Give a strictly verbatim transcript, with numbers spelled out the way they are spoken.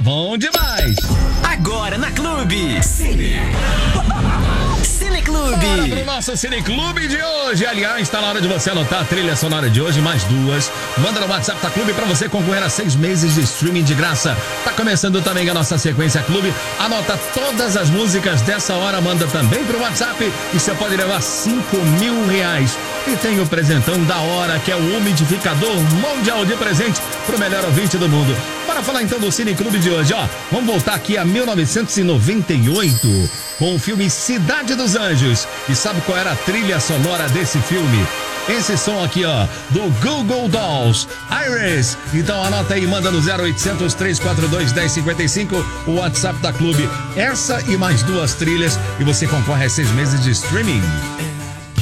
bom demais. Agora na Clube. Cine. Cine Clube. Bora pro nosso Cine Clube de hoje. Aliás, está na hora de você anotar a trilha sonora de hoje, mais duas. Manda no WhatsApp da Clube para você concorrer a seis meses de streaming de graça. Tá começando também a nossa sequência Clube. Anota todas as músicas dessa hora, manda também pro WhatsApp e você pode levar cinco mil reais. E tem o presentão da hora, que é o umidificador mundial de presente pro melhor ouvinte do mundo. Bora falar então do Cine Clube de hoje, ó. Vamos voltar aqui a mil novecentos e noventa e oito com o filme Cidade dos Anjos. E sabe qual era a trilha sonora desse filme? Esse som aqui, ó, do Google Dolls, Iris. Então anota aí, manda no zero oitocentos, três quatro dois, um zero cinco cinco, o WhatsApp da Clube. Essa e mais duas trilhas e você concorre a seis meses de streaming.